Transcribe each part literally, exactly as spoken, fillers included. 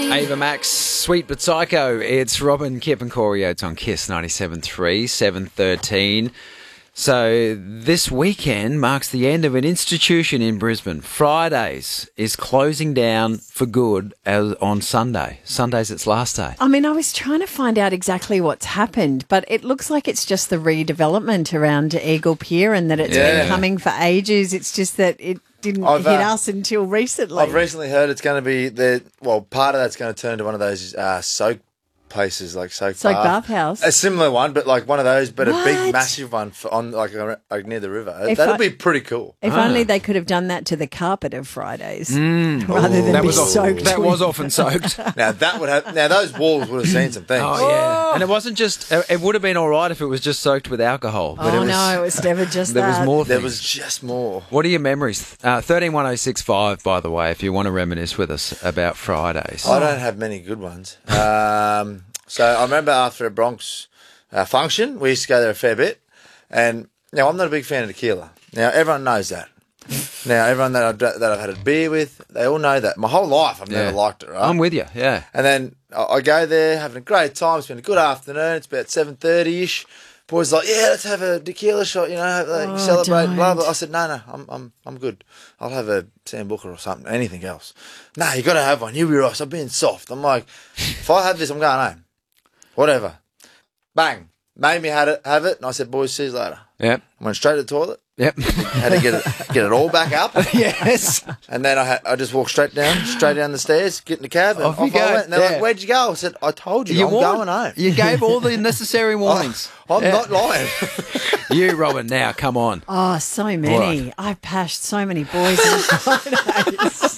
Ava Max, Sweet But Psycho. It's Robin, Kip and Corey Oates on Kiss ninety-seven point three, seven thirteen. So this weekend marks the end of an institution in Brisbane. Fridays is closing down for good as on Sunday. Sunday's its last day. I mean, I was trying to find out exactly what's happened, but it looks like it's just the redevelopment around Eagle Pier and that it's Yeah. been coming for ages. It's just that it didn't I've, hit uh, us until recently. I've recently heard it's going to be the well, part of that's going to turn to one of those uh, soak places, like soak, Soak bath. bathhouse. A similar one, but like one of those, but a What? big, massive one for on like, uh, like near the river. If That'll I- be pretty cool. If only they could have done that to the carpet of Fridays rather than That be was, soaked. that was often soaked. Now that would have. Now those walls would have seen some things. Oh, yeah. And it wasn't just, it would have been all right if it was just soaked with alcohol. But Oh, it was, no, it was never just there that. was more There things. was just more. What are your memories? Uh, thirteen one oh six five, by the way, if you want to reminisce with us about Fridays. I don't have many good ones. Um, so I remember after a Bronx uh, function, we used to go there a fair bit. And now I'm not a big fan of tequila. Now everyone knows that. Now everyone that I've, that I've had a beer with, they all know that. My whole life I've never Yeah. liked it, right? I'm with you, yeah. And then I I go there, having a great time, spend a good afternoon. It's about seven thirty-ish. Boys like, yeah, let's have a tequila shot, you know, have, like, Oh, celebrate, blah, don't. blah. I said, no, no, I'm I'm, I'm good. I'll have a Sambuca or something, anything else. No, you got to have one. You be right. I'm being soft. I'm like, if I have this, I'm going home. Whatever. Bang. Made me have it, have it, and I said, boys, see you later. Yep. I went straight to the toilet. Yep. Had to get it, get it all back up. Yes. And then I had, I just walked straight down, straight down the stairs, get in the cab, and Off off, you go. I went. And they're Yeah. like, where'd you go? I said, I told you, I'm warned- going home. You gave all the necessary warnings. I'm Yeah. not lying. You, Robin, now, come on. Oh, so many. I've pashed so many boys in Fridays.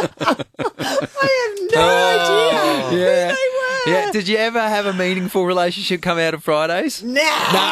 I have no idea who Yeah. they were. Yeah. Did you ever have a meaningful relationship come out of Fridays? No.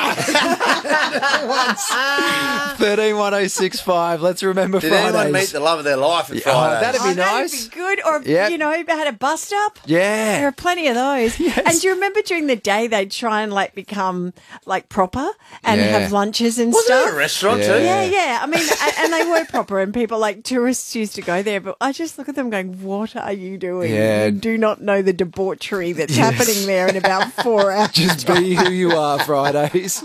thirteen one oh six five. Let's remember Did Fridays. anyone meet the love of their life at Yeah, Fridays? oh, that'd be Oh, that'd nice. be good. Or, Yep. you know, had a bust up. Yeah. There are plenty of those. Yes. And do you remember during the day they'd try and like become like proper and Yeah. have lunches and Wasn't stuff? it a restaurant Yeah. too? Yeah, yeah. I mean, a- and they were proper, and people like tourists used to go there. But I just look at them going, "What are you doing? Yeah. You do not know the debauchery that's happening there in about four hours." Just be who you are, Fridays.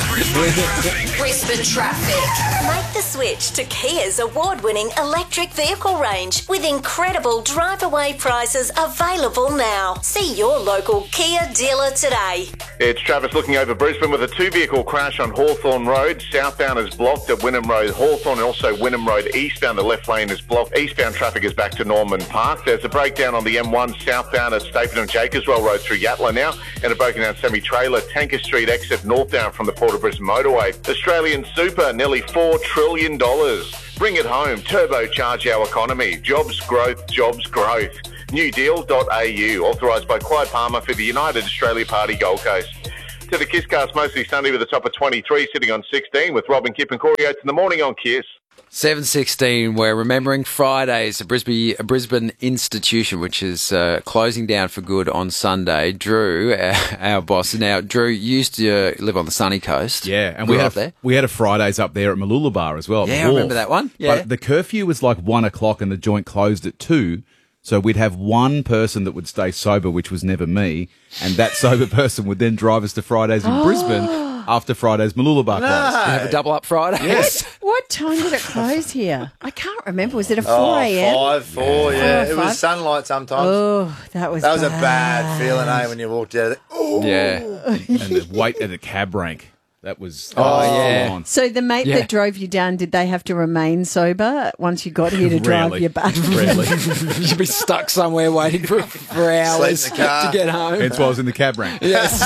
Brisbane traffic. Make the switch to Kia's award-winning electric vehicle range with incredible drive-away prices available now. See your local Kia dealer today. It's Travis looking over Brisbane with a two-vehicle crash on Hawthorn Road. Southbound is blocked at Wynnum Road, Hawthorn, and also Wynnum Road eastbound. The left lane is blocked. Eastbound traffic is back to Norman Park. There's a breakdown on the M one southbound at Stapleton Jacobswell Road through Yatala now, and a broken down semi-trailer Tanker Street exit northbound from the Port of Brisbane motorway. Australian Super, nearly four trillion dollars. Bring it home. Turbocharge our economy. Jobs, growth, jobs, growth. new deal dot a u. Authorised by Clyde Palmer for the United Australia Party Gold Coast. To the Kisscast, mostly sunny with a top of twenty-three, sitting on sixteen with Robin, Kip and Corey Oates in the morning on Kiss. seven sixteen, we're remembering Fridays, a Brisbane, a Brisbane institution, which is uh, closing down for good on Sunday. Drew, our, our boss. Now, Drew used to uh, live on the sunny coast. Yeah, and Grew we had up a, there. we had a Fridays up there at Mooloolaba as well. at the Yeah, I remember wharf. that one. Yeah. But the curfew was like one o'clock and the joint closed at two. So we'd have one person that would stay sober, which was never me, and that sober person would then drive us to Fridays in Brisbane after Fridays Mooloolaba closed. Have a double up Friday. Yes. What time did it close here? I can't remember. Was it a Oh, four a.m.? five, four, yeah. Four or It was five? sunlight sometimes. Oh, that was that was a bad. bad feeling, eh, when you walked out of there. Oh, Yeah. And the wait at the cab rank. That was Oh, that was yeah. full on. So the mate Yeah. that drove you down, did they have to remain sober once you got here to drive Rarely. you back? Rarely. You'd be stuck somewhere waiting for, for hours Sleep in the car. to get home. Hence why I was in the cab rank. Yes.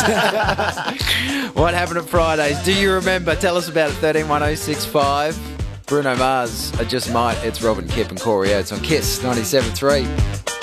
What happened at Fridays? Do you remember? Tell us about it. thirteen one oh six five. Bruno Mars, I Just Might. It's Robin, Kip and Corey Oates on Kiss ninety-seven point three.